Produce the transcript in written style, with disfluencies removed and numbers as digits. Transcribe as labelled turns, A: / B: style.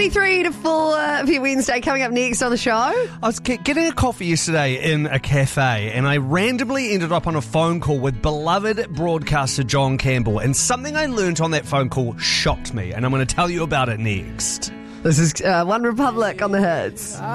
A: 23 to 4 for your Wednesday. Coming up next on the show.
B: I was getting a coffee yesterday in a cafe and I randomly ended up on a phone call with beloved broadcaster John Campbell, and something I learnt on that phone call shocked me, and I'm going to tell you about it next.
A: This is One Republic on the Hits.